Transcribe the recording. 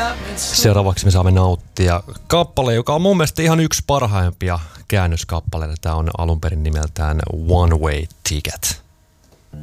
Seuraavaksi me saamme nauttia kappale, joka on mun mielestä ihan yksi parhaimpia käännöskappaleita. Tämä on alun perin nimeltään One Way Ticket.